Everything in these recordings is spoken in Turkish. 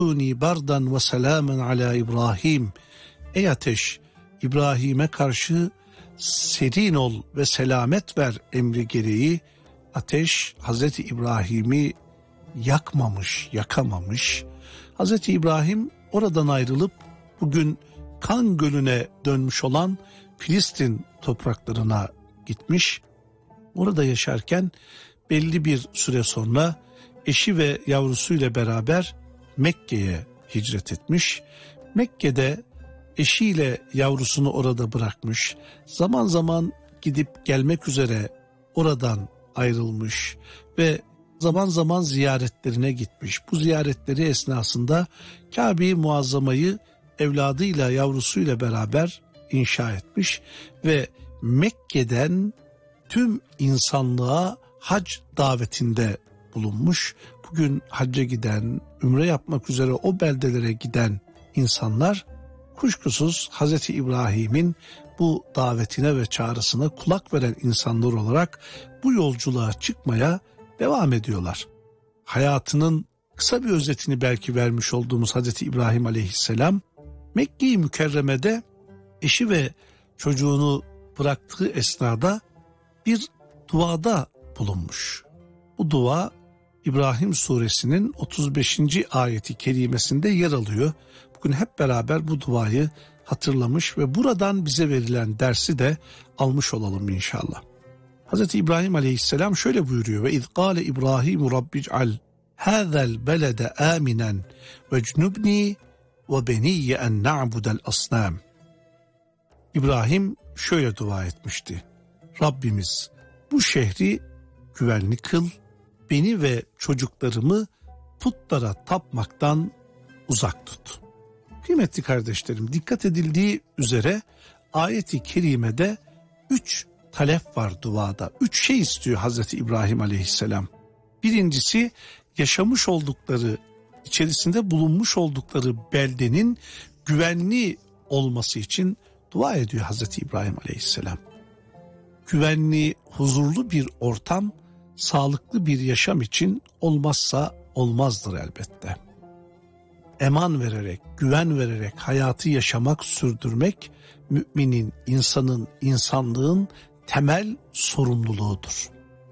bardan ve selamen ala İbrahim. Ey ateş, İbrahim'e karşı serin ol ve selamet ver emri gereği ateş Hazreti İbrahim'i yakmamış, yakamamış. Hazreti İbrahim oradan ayrılıp bugün kan gölüne dönmüş olan Filistin topraklarına gitmiş. Orada yaşarken belli bir süre sonra eşi ve yavrusuyla beraber Mekke'ye hicret etmiş. Mekke'de eşiyle yavrusunu orada bırakmış. Zaman zaman gidip gelmek üzere oradan ayrılmış ve zaman zaman ziyaretlerine gitmiş. Bu ziyaretleri esnasında Kabe-i Muazzama'yı evladıyla yavrusuyla beraber inşa etmiş ve Mekke'den tüm insanlığa hac davetinde bulunmuş. Bugün hacca giden, ümre yapmak üzere o beldelere giden insanlar kuşkusuz Hazreti İbrahim'in bu davetine ve çağrısına kulak veren insanlar olarak bu yolculuğa çıkmaya devam ediyorlar. Hayatının kısa bir özetini belki vermiş olduğumuz Hazreti İbrahim Aleyhisselam Mekke-i Mükerreme'de eşi ve çocuğunu bıraktığı esnada bir duada bulunmuş. Bu dua İbrahim suresinin 35. ayeti kerimesinde yer alıyor. Bugün hep beraber bu duayı hatırlamış ve buradan bize verilen dersi de almış olalım inşallah. Hazreti İbrahim Aleyhisselam şöyle buyuruyor: ve izgâle İbrahim Rabbic'al hâzel belede âminen ve cnubni ve beniyye en na'budel asnâm. İbrahim şöyle dua etmişti: Rabbimiz bu şehri güvenli kıl, beni ve çocuklarımı putlara tapmaktan uzak tut. Kıymetli kardeşlerim, dikkat edildiği üzere ayet-i kerimede 3 talep var duada. 3 şey istiyor Hazreti İbrahim Aleyhisselam. Birincisi, yaşamış oldukları, içerisinde bulunmuş oldukları beldenin güvenli olması için dua ediyor Hazreti İbrahim Aleyhisselam. Güvenli, huzurlu bir ortam, sağlıklı bir yaşam için olmazsa olmazdır elbette. Eman vererek, güven vererek hayatı yaşamak, sürdürmek müminin, insanın, insanlığın temel sorumluluğudur.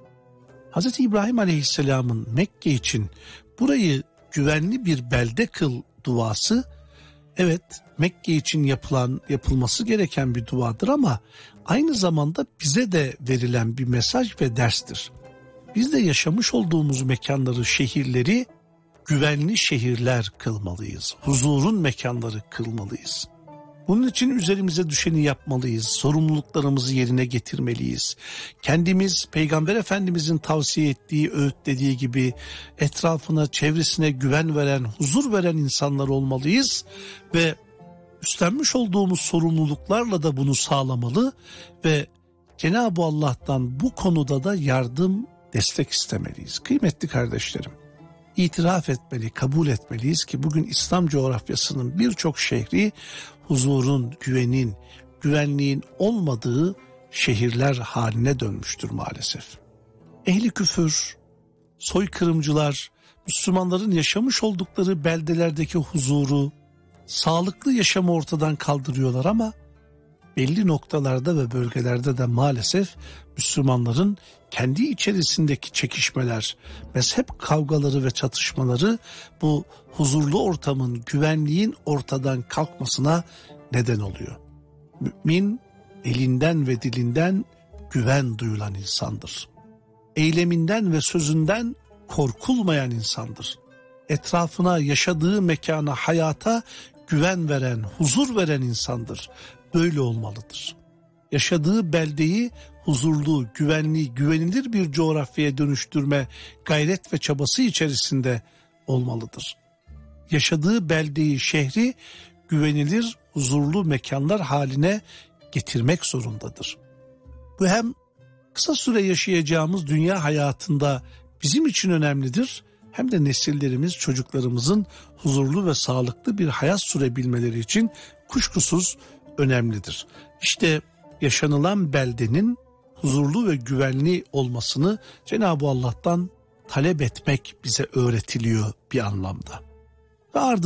Hz. İbrahim Aleyhisselam'ın Mekke için burayı güvenli bir belde kıl duası, evet Mekke için yapılması gereken bir duadır ama aynı zamanda bize de verilen bir mesaj ve derstir. Biz de yaşamış olduğumuz mekanları, şehirleri güvenli şehirler kılmalıyız. Huzurun mekanları kılmalıyız. Bunun için üzerimize düşeni yapmalıyız. Sorumluluklarımızı yerine getirmeliyiz. Kendimiz Peygamber Efendimizin tavsiye ettiği, öğütlediği gibi etrafına, çevresine güven veren, huzur veren insanlar olmalıyız ve üstlenmiş olduğumuz sorumluluklarla da bunu sağlamalı ve Cenab-ı Allah'tan bu konuda da yardım, destek istemeliyiz. Kıymetli kardeşlerim, itiraf etmeli, kabul etmeliyiz ki bugün İslam coğrafyasının birçok şehri huzurun, güvenin, güvenliğin olmadığı şehirler haline dönmüştür maalesef. Ehli küfür, soykırımcılar, Müslümanların yaşamış oldukları beldelerdeki huzuru, sağlıklı yaşamı ortadan kaldırıyorlar ama belli noktalarda ve bölgelerde de maalesef Müslümanların kendi içerisindeki çekişmeler, mezhep kavgaları ve çatışmaları bu huzurlu ortamın, güvenliğin ortadan kalkmasına neden oluyor. Mümin elinden ve dilinden güven duyulan insandır. Eyleminden ve sözünden korkulmayan insandır. Etrafına, yaşadığı mekana, hayata güven veren, huzur veren insandır. Böyle olmalıdır. Yaşadığı beldeyi huzurlu, güvenli, güvenilir bir coğrafyaya dönüştürme gayret ve çabası içerisinde olmalıdır. Yaşadığı beldeyi, şehri güvenilir, huzurlu mekanlar haline getirmek zorundadır. Bu hem kısa süre yaşayacağımız dünya hayatında bizim için önemlidir, hem de nesillerimiz, çocuklarımızın huzurlu ve sağlıklı bir hayat sürebilmeleri için kuşkusuz önemlidir. İşte yaşanılan beldenin huzurlu ve güvenli olmasını Cenab-ı Allah'tan talep etmek bize öğretiliyor bir anlamda. Ve ardından